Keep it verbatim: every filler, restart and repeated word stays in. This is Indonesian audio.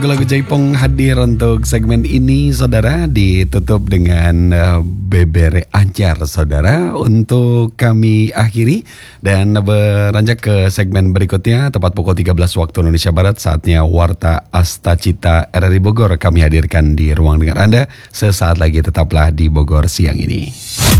Lagu Jaipong hadir untuk segmen ini, saudara, ditutup dengan uh, Bebere Ancar, saudara, untuk kami akhiri dan beranjak ke segmen berikutnya tepat pukul tiga belas waktu Indonesia Barat. Saatnya Warta Astacita R R I Bogor kami hadirkan di ruang dengar Anda. Sesaat lagi tetaplah di Bogor siang ini.